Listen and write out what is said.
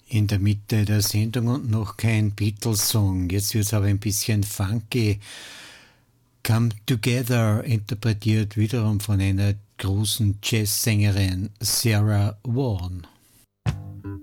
In der Mitte der Sendung und noch kein Beatles-Song. Jetzt wird es aber ein bisschen funky. Come Together, interpretiert wiederum von einer großen Jazzsängerin Sarah Vaughan.